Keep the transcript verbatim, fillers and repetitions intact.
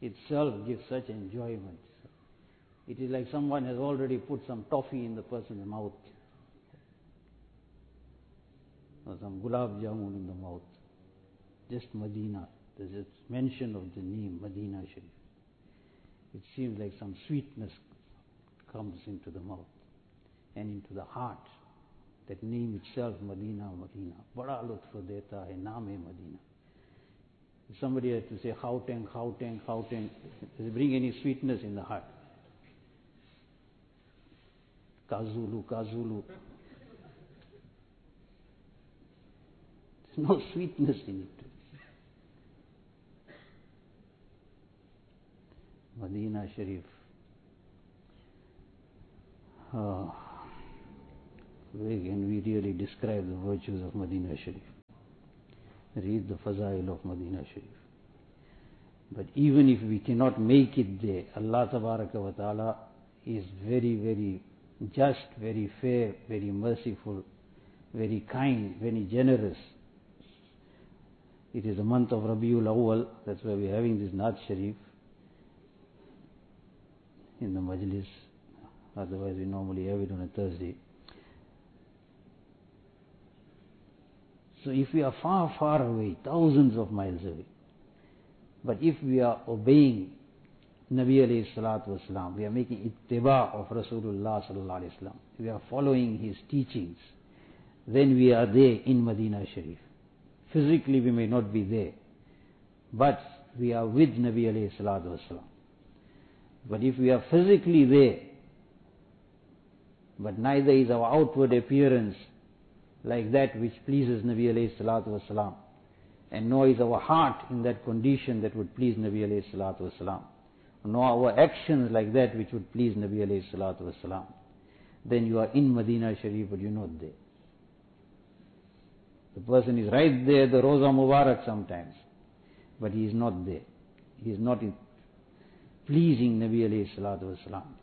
itself gives such enjoyment. It is like someone has already put some toffee in the person's mouth, or some gulab jamun in the mouth. Just Medina, there's just mention of the name Medina Sharif. It seems like some sweetness comes into the mouth and into the heart. That name itself, Medina, Medina. Bada lutf deta hai naam-e Medina. If somebody had to say Gauteng, Gauteng, Gauteng, does it bring any sweetness in the heart? KwaZulu, KwaZulu. There's no sweetness in it. Medina Sharif. Oh, where can we really describe the virtues of Medina Sharif? Read the Fazail of Medina Sharif. But even if we cannot make it there, Allah Tabaraka wa Ta'ala is very, very just, very fair, very merciful, very kind, very generous. It is the month of Rabiul Awwal, that's why we are having this Naat Sharif in the Majlis. Otherwise we normally have it on a Thursday. So if we are far, far away, thousands of miles away, but if we are obeying Nabi alayhi salatu wasalam, we are making ittiba of Rasulullah sallallahu alayhi wasallam, we are following his teachings, then we are there in Medina Sharif. Physically we may not be there, but we are with Nabi alayhi salatu wasalam. But if we are physically there, but neither is our outward appearance like that which pleases Nabi alayhi salatu wasalam, and nor is our heart in that condition that would please Nabi alayhi salatu wasalam, nor our actions like that which would please Nabi alayhi salatu wasalam, then you are in Medina Sharif but you are not there. The person is right there, the Roza Mubarak sometimes, but he is not there. He is not in pleasing Nabi alayhi salatu wasalam.